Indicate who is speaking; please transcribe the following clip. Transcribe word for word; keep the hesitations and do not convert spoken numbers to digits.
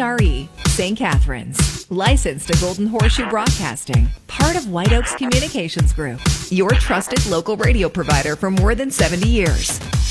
Speaker 1: R E, Saint Catharines. Licensed to Golden Horseshoe Broadcasting. Part of White Oaks Communications Group. Your trusted local radio provider for more than seventy years.